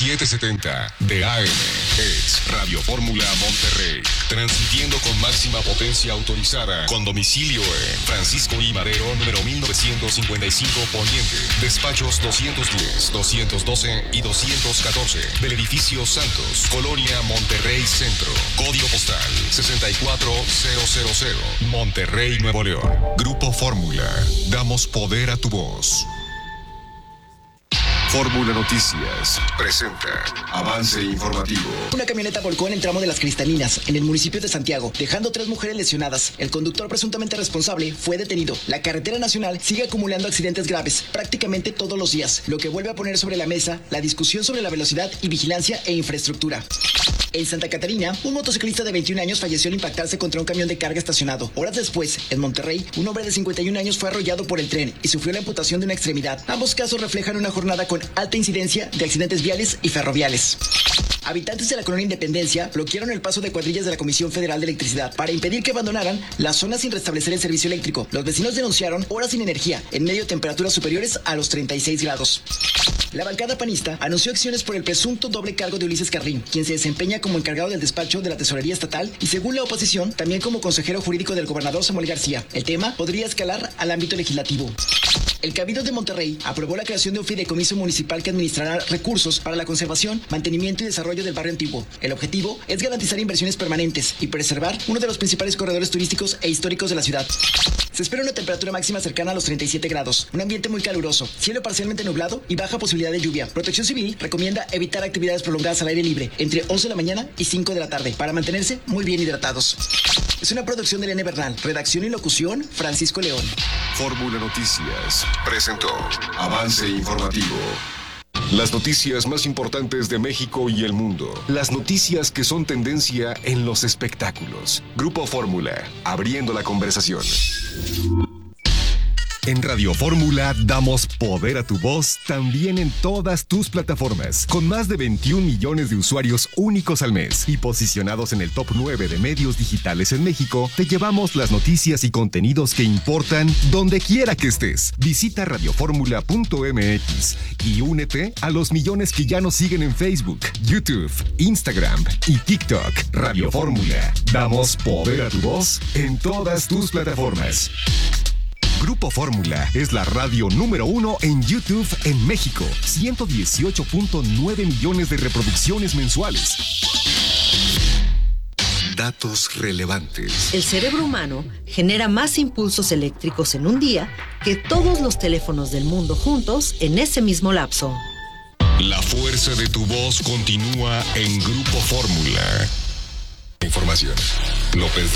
770 de AM. Es Radio Fórmula Monterrey. Transmitiendo con máxima potencia autorizada. Con domicilio en Francisco I. Madero, número 1955 Poniente. Despachos 210, 212 y 214. Del edificio Santos, Colonia Monterrey Centro. Código postal 64000. Monterrey, Nuevo León. Grupo Fórmula. Damos poder a tu voz. Fórmula Noticias presenta avance informativo. Una camioneta volcó en el tramo de Las Cristalinas, en el municipio de Santiago, dejando 3 mujeres lesionadas. El conductor presuntamente responsable fue detenido. La carretera nacional sigue acumulando accidentes graves prácticamente todos los días, lo que vuelve a poner sobre la mesa la discusión sobre la velocidad y vigilancia e infraestructura. En Santa Catarina, un motociclista de 21 años falleció al impactarse contra un camión de carga estacionado. Horas después, en Monterrey, un hombre de 51 años fue arrollado por el tren y sufrió la amputación de una extremidad. Ambos casos reflejan una jornada con alta incidencia de accidentes viales y ferroviales. Habitantes de la colonia Independencia bloquearon el paso de cuadrillas de la Comisión Federal de Electricidad para impedir que abandonaran la zona sin restablecer el servicio eléctrico. Los vecinos denunciaron horas sin energía en medio de temperaturas superiores a los 36 grados. La bancada panista anunció acciones por el presunto doble cargo de Ulises Carrín, quien se desempeña como encargado del despacho de la Tesorería Estatal y, según la oposición, también como consejero jurídico del gobernador Samuel García. El tema podría escalar al ámbito legislativo. El Cabildo de Monterrey aprobó la creación de un fideicomiso municipal que administrará recursos para la conservación, mantenimiento y desarrollo del barrio antiguo. El objetivo es garantizar inversiones permanentes y preservar uno de los principales corredores turísticos e históricos de la ciudad. Se espera una temperatura máxima cercana a los 37 grados, un ambiente muy caluroso, cielo parcialmente nublado y baja posibilidad de lluvia. Protección Civil recomienda evitar actividades prolongadas al aire libre entre 11 de la mañana y 5 de la tarde para mantenerse muy bien hidratados. Es una producción de Elena Bernal, redacción y locución Francisco León. Fórmula Noticias presentó avance informativo. Las noticias más importantes de México y el mundo. Las noticias que son tendencia en los espectáculos. Grupo Fórmula, abriendo la conversación. En Radio Fórmula damos poder a tu voz también en todas tus plataformas, con más de 21 millones de usuarios únicos al mes y posicionados en el top 9 de medios digitales en México. Te llevamos las noticias y contenidos que importan donde quiera que estés. Visita radioformula.mx y únete a los millones que ya nos siguen en Facebook, YouTube, Instagram y TikTok. Radio Fórmula, damos poder a tu voz en todas tus plataformas. Grupo Fórmula es la radio número 1 en YouTube en México. 118.9 millones de reproducciones mensuales. Datos relevantes. El cerebro humano genera más impulsos eléctricos en un día que todos los teléfonos del mundo juntos en ese mismo lapso. La fuerza de tu voz continúa en Grupo Fórmula. Información. López